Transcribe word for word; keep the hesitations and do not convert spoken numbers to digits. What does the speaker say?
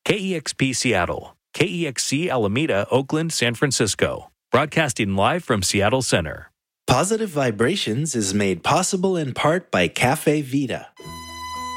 K E X P Seattle, K E X C Alameda, Oakland, San Francisco. Broadcasting live from Seattle Center. Positive Vibrations is made possible in part by Cafe Vita.